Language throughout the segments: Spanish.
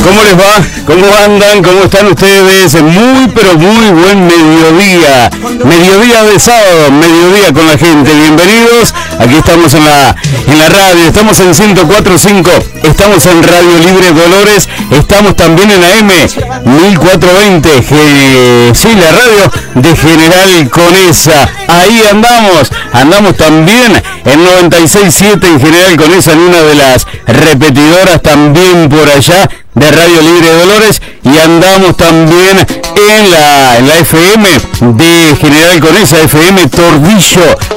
¿Cómo les va? ¿Cómo andan? ¿Cómo están ustedes? Muy pero muy buen mediodía. Mediodía de sábado, mediodía con la gente. Bienvenidos. Aquí estamos en la radio. Estamos en 104.5. Estamos en Radio Libre Dolores. Estamos también en AM 1420. Sí, la radio de General Conesa. Ahí andamos. Andamos también en 96.7 en General Conesa, en una de las repetidoras también por allá de Radio Libre de Dolores, y andamos también en la FM de General Conesa, FM Tordillo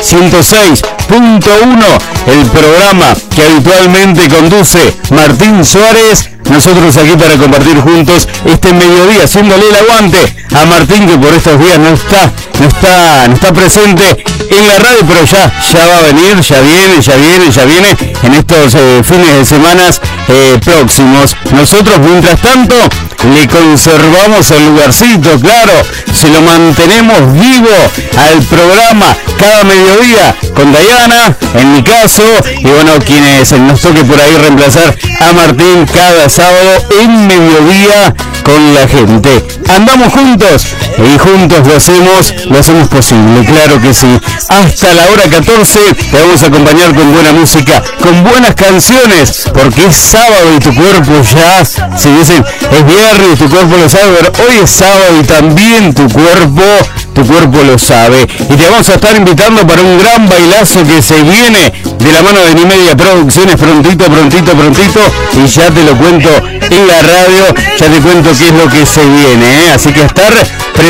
106.1, el programa que habitualmente conduce Martín Suárez. Nosotros aquí para compartir juntos este mediodía, haciéndole el aguante a Martín, que por estos días no está presente en la radio, pero ya va a venir, ya viene en estos fines de semanas próximos. Nosotros, mientras tanto, le conservamos el lugarcito, claro, se lo mantenemos vivo al programa cada mediodía con Dayana, en mi caso, y bueno, quienes nos toque por ahí reemplazar a Martín cada sábado en mediodía con la gente. Andamos juntos y juntos lo hacemos posible, claro que sí. Hasta la hora 14 te vamos a acompañar con buena música, con buenas canciones, porque es sábado y tu cuerpo ya, si dicen es viernes, tu cuerpo lo sabe, pero hoy es sábado y también tu cuerpo lo sabe. Y te vamos a estar invitando para un gran bailazo que se viene de la mano de Ni Media Producciones prontito, y ya te lo cuento en la radio, ya te cuento qué es lo que se viene, así que estar